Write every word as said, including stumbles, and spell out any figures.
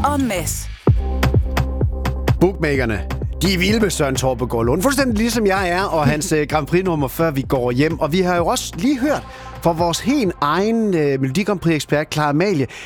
og Mads. Bookmakerne, de er vilde med Søren Torpegaard Lund, fuldstændig ligesom jeg er, og hans uh, Grand Prix-nummer, før vi går hjem. Og vi har jo også lige hørt fra vores helt egen uh, Melodi Grand Prix-ekspert, Clara Amalie,